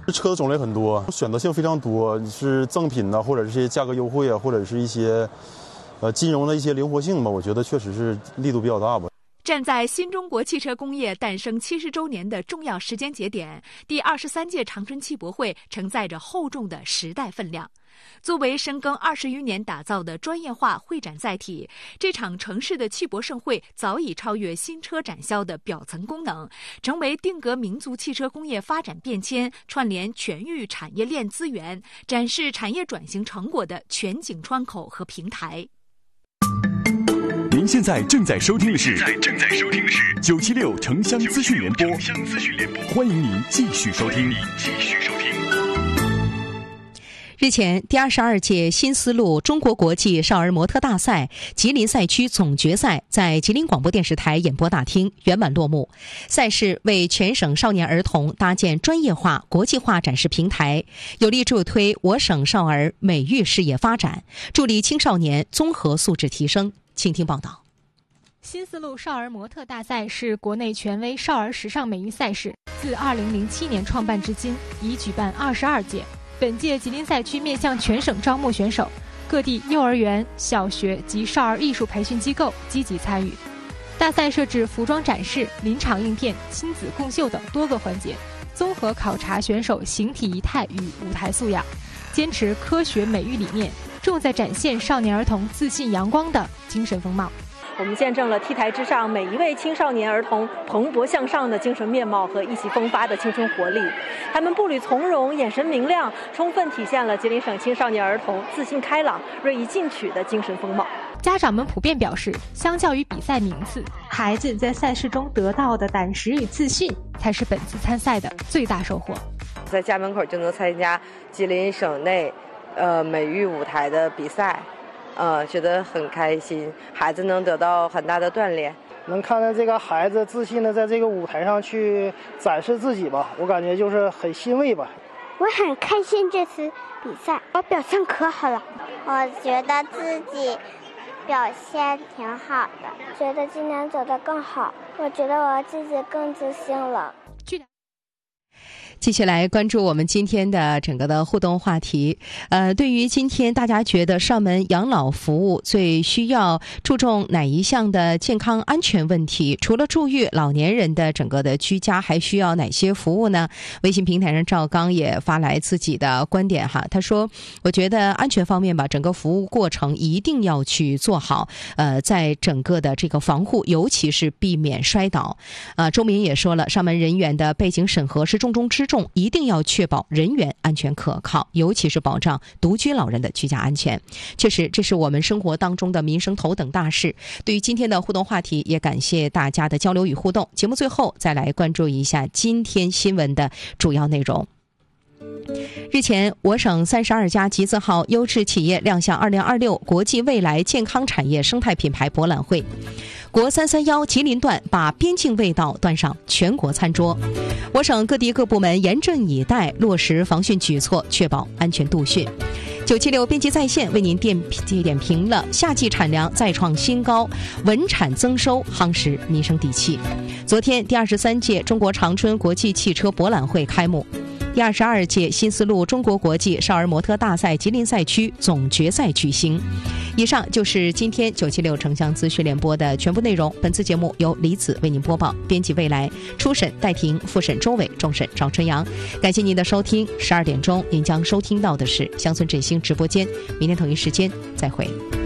车的种类很多，选择性非常多，是赠品呐，或者是一些价格优惠啊，或者是一些金融的一些灵活性吧，我觉得确实是力度比较大吧。 站在新中国汽车工业诞生70周年的重要时间节点，第23届长春汽博会承载着厚重的时代分量。作为深耕20余年打造的专业化会展载体，这场城市的汽博盛会早已超越新车展销的表层功能，成为定格民族汽车工业发展变迁、串联全域产业链资源、展示产业转型成果的全景窗口和平台。 您现在正在收听的是976城乡资讯联播，欢迎您继续收听。 日前，第22届新丝路中国国际少儿模特大赛吉林赛区总决赛在吉林广播电视台演播大厅圆满落幕。赛事为全省少年儿童搭建专业化、国际化展示平台，有力助推我省少儿美育事业发展，助力青少年综合素质提升。请听报道。 新丝路少儿模特大赛是国内权威少儿时尚美育赛事，自2007年创办至今，已举办22届。本届吉林赛区面向全省招募选手，各地幼儿园、小学及少儿艺术培训机构积极参与。大赛设置服装展示、临场应变、亲子共秀等多个环节，综合考察选手形体仪态与舞台素养，坚持科学美育理念，重在展现少年儿童自信阳光的精神风貌。 我们见证了 T 台之上每一位青少年儿童蓬勃向上的精神面貌和意气风发的青春活力，他们步履从容，眼神明亮，充分体现了吉林省青少年儿童自信开朗、锐意进取的精神风貌。 家长们普遍表示，相较于比赛名次，孩子在赛事中得到的胆识与自信才是本次参赛的最大收获。 在家门口就能参加吉林省内美育舞台的比赛，觉得很开心，孩子能得到很大的锻炼， 能看到这个孩子自信的在这个舞台上去展示自己吧，我感觉就是很欣慰吧。 我很开心这次比赛，我表现可好了，我觉得自己表现挺好的，觉得今年走得更好，我觉得我自己更自信了。 继续来关注我们今天的整个的互动话题。对于今天大家觉得上门养老服务最需要注重哪一项的健康安全问题？除了注意老年人的整个的居家，还需要哪些服务呢？微信平台上赵刚也发来自己的观点哈，他说：“我觉得安全方面吧，整个服务过程一定要去做好。在整个的这个防护，尤其是避免摔倒。周明也说了，上门人员的背景审核是重中之重。一定要确保人员安全可靠，尤其是保障独居老人的居家安全。确实，这是我们生活当中的民生头等大事。对于今天的互动话题，也感谢大家的交流与互动。节目最后再来关注一下今天新闻的主要内容。日前，我省32家集字号优质企业亮相2026国际未来健康产业生态品牌博览会。国331吉林段把边境味道端上全国餐桌。我省各地各部门严阵以待，落实防汛举措，确保安全度汛。976编辑在线为您点评了夏季产粮再创新高，稳产增收，夯实民生底气。昨天，第23届中国长春国际汽车博览会开幕。第22届新丝路中国国际少儿模特大赛吉林赛区总决赛举行。以上就是今天976城乡资讯联播的全部内容。本次节目由李子为您播报，编辑未来，初审戴婷，复审周伟，终审赵春阳。感谢您的收听，12点钟您将收听到的是乡村振兴直播间。明天同一时间再会。